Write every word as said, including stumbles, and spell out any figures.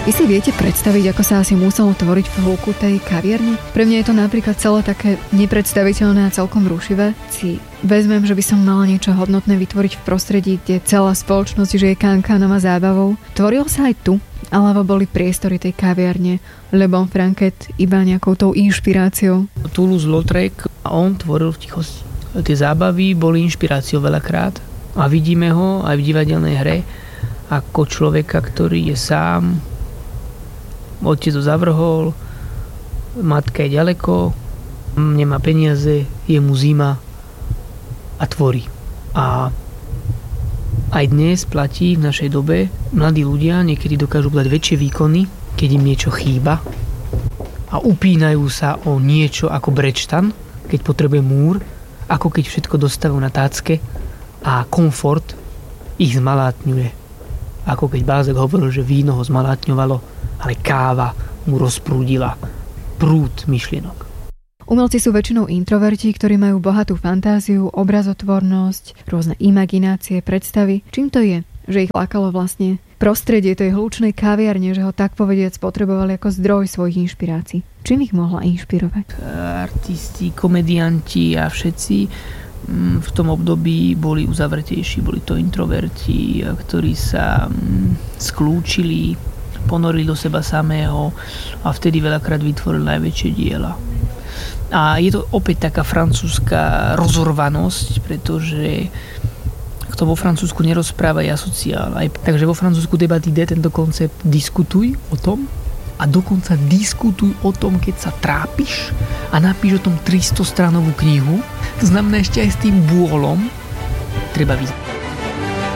Vy si viete predstaviť, ako sa asi muselo tvoriť v hĺbku tej kaviarne? Pre mňa je to napríklad celé také nepredstaviteľné a celkom rušivé. Si vezmem, že by som mala niečo hodnotné vytvoriť v prostredí, kde celá spoločnosť žije kankánom a zábavou. Tvorilo sa aj tu, alebo boli priestory tej kaviarne Le Bon Franquet iba nejakou tou inšpiráciou? Toulouse-Lautrec, on tvoril v tichosti. Tie zábavy boli inšpiráciou veľakrát a vidíme ho aj v divadelnej hre ako človeka, ktorý je sám. Otec ho zavrhol, matka je ďaleko, nemá peniaze, je mu zima a tvorí. A aj dnes platí v našej dobe, mladí ľudia niekedy dokážu dať väčšie výkony, keď im niečo chýba a upínajú sa o niečo ako brečtan, keď potrebuje múr, ako keď všetko dostavujú na tácke a komfort ich zmalátňuje. Ako keď Balzac hovoril, že víno ho zmalátňovalo, ale káva mu rozprúdila prúd myšlienok. Umelci sú väčšinou introverti, ktorí majú bohatú fantáziu, obrazotvornosť, rôzne imaginácie, predstavy. Čím to je, že ich lákalo vlastne prostredie tej hlučnej kaviarne, že ho tak povediac potrebovali ako zdroj svojich inšpirácií? Čím ich mohla inšpirovať? Artisti, komedianti a všetci v tom období boli uzavretejší, boli to introverti, ktorí sa skľúčili, ponorili do seba samého a vtedy veľakrát vytvorili najväčšie diela. A je to opäť taká francúzska rozorvanosť, pretože kto vo Francúzsku nerozpráva, je asociál. Aj, takže vo Francúzsku debaty ide tento koncept diskutuj o tom a dokonca diskutuj o tom, keď sa trápiš a napíš o tom tristostranovú knihu. To znamená ešte aj s tým bôlom treba vyzvať.